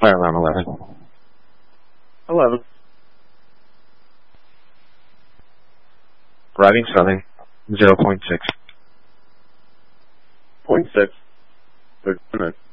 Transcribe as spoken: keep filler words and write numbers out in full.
Fire around eleven. eleven. Driving southern, zero point six. Point six. thirty minutes.